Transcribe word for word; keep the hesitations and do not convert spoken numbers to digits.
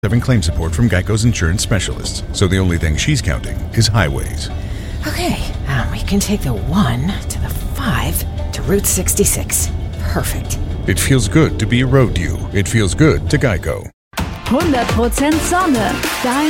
Having claim support from Geico's insurance specialists, so the only thing she's counting is highways. Okay, um, we can take the one to the five to Route sixty-six. Perfect. It feels good to be a road you. It feels good to Geico. hundert Prozent Sonne, dein